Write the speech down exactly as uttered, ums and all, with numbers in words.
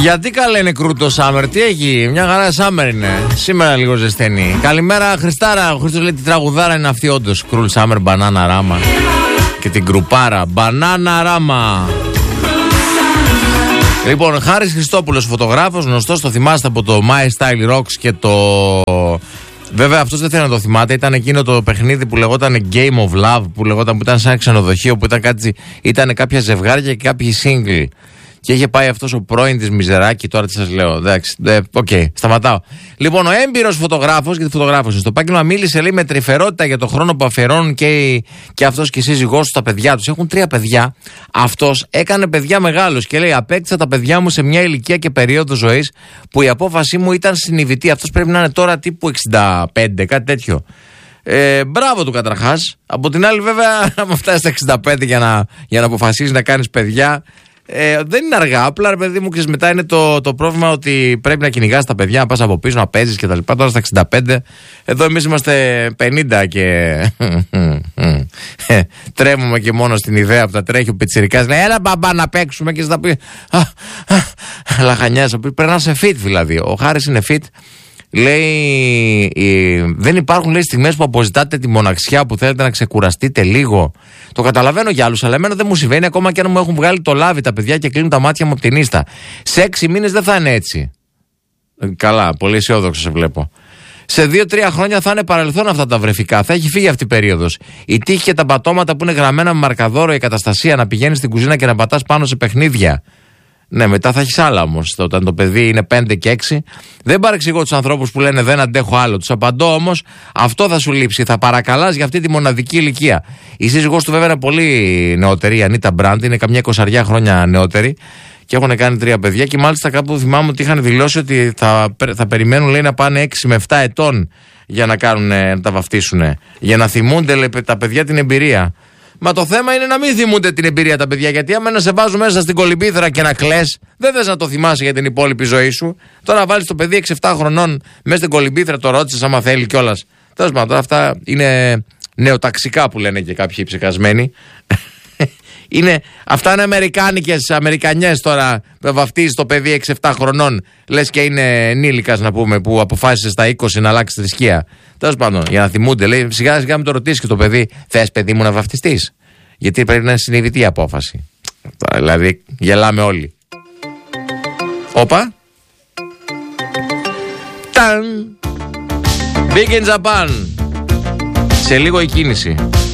Γιατί καλά είναι κρούτο Σάμερ, τι έχει, μια χαρά Σάμερ είναι. Σήμερα λίγο ζεσταίνει. Καλημέρα Χριστάρα, ο Χρήστος λέει τη τραγουδάρα είναι αυτή όντως. Κρούλ Σάμερ, μπανάνα ράμα. Και την κρουπάρα, μπανάνα ράμα. Λοιπόν, Χάρης Χριστόπουλος, φωτογράφος, γνωστός, το θυμάστε από το My Style Rocks και το... Βέβαια αυτός δεν θέλει να το θυμάται, ήταν εκείνο το παιχνίδι που λεγόταν Game of Love, που λεγόταν, που ήταν σαν ξενοδοχείο, που ήταν, κάτι, ήταν κάποια ζευγάρια και κάποιοι single. Και είχε πάει αυτός ο πρώην της Μιζεράκη, τώρα τι σας λέω. Εντάξει, οκ, okay, σταματάω. Λοιπόν, ο έμπειρος φωτογράφος, γιατί φωτογράφος στο επάγγελμα, μίλησε λέει με τρυφερότητα για το χρόνο που αφιερώνουν και, και αυτός και η σύζυγός του στα παιδιά τους. Έχουν τρία παιδιά. Αυτός έκανε παιδιά μεγάλους και λέει: απέκτησα τα παιδιά μου σε μια ηλικία και περίοδο ζωής που η απόφασή μου ήταν συνειδητή. Αυτός πρέπει να είναι τώρα τύπου εξήντα πέντε, κάτι τέτοιο. Ε, μπράβο του καταρχάς. Από την άλλη, βέβαια, άμα φτάσει στα εξήντα πέντε για να, για να αποφασίσει να κάνεις παιδιά. Ε, δεν είναι αργά, απλά ρε παιδί μου, ξέρεις, μετά είναι το, το πρόβλημα ότι πρέπει να κυνηγάς τα παιδιά, να πας από πίσω, να παίζεις κτλ. Τώρα στα εξήντα πέντε, εδώ εμείς είμαστε πενήντα και τρέμουμε και μόνο στην ιδέα που τα τρέχει ο πιτσιρικάς. Λέει, έλα μπαμπά να παίξουμε και θα πει λαχανιάς, πρέπει να είσαι fit δηλαδή. Ο Χάρης είναι fit. Λέει, δεν υπάρχουν λέει στιγμές που αποζητάτε τη μοναξιά, που θέλετε να ξεκουραστείτε λίγο. Το καταλαβαίνω για άλλους, αλλά εμένα δεν μου συμβαίνει, ακόμα και αν μου έχουν βγάλει το λάβι τα παιδιά και κλείνουν τα μάτια μου από την ίστα. Σε έξι μήνες δεν θα είναι έτσι. Καλά, πολύ αισιόδοξο σε βλέπω. Σε δύο-τρία χρόνια θα είναι παρελθόν αυτά τα βρεφικά. Θα έχει φύγει αυτή η περίοδος. Η τύχη και τα πατώματα που είναι γραμμένα με μαρκαδόρο, η καταστασία να πηγαίνεις στην κουζίνα και να πατάς πάνω σε παιχνίδια. Ναι, μετά θα έχεις άλλα όμως. Όταν το παιδί είναι πέντε και έξι. Δεν παρεξηγώ τους ανθρώπους που λένε δεν αντέχω άλλο. Τους απαντώ όμως, αυτό θα σου λείψει. Θα παρακαλάς για αυτή τη μοναδική ηλικία. Η σύζυγός του βέβαια είναι πολύ νεότερη, η Ανίτα Μπραντ, είναι καμιά εικοσαριά χρόνια νεότερη και έχουν κάνει τρία παιδιά. Και μάλιστα κάπου θυμάμαι ότι είχαν δηλώσει ότι θα, θα περιμένουν λέει, να πάνε έξι με επτά ετών για να, κάνουν, να τα βαφτίσουν. Για να θυμούνται λέει, τα παιδιά την εμπειρία. Μα το θέμα είναι να μην θυμούνται την εμπειρία τα παιδιά. Γιατί άμα να σε βάζουν μέσα στην κολυμπήθρα και να κλαις, δεν θες να το θυμάσαι για την υπόλοιπη ζωή σου. Τώρα να βάλεις το παιδί έξι εφτά χρονών μέσα στην κολυμπήθρα, το ρώτησες άμα θέλει κιόλας. Τέλος πάντων, αυτά είναι νεοταξικά που λένε και κάποιοι ψεκασμένοι. Είναι, αυτά είναι αμερικάνικες, αμερικανιές τώρα. Βαφτίζεις το παιδί έξι εφτά χρονών, λες και είναι ενήλικας να πούμε, που αποφάσισε στα είκοσι να αλλάξει θρησκεία. Τέλος πάντων, για να θυμούνται, λέει, σιγά σιγά με το ρωτήσει και το παιδί, θες παιδί μου να βαφτιστείς? Γιατί πρέπει να είναι συνειδητή η απόφαση. Δηλαδή, γελάμε όλοι. Όπα. Ταν. Big in Japan. Σε λίγο η κίνηση.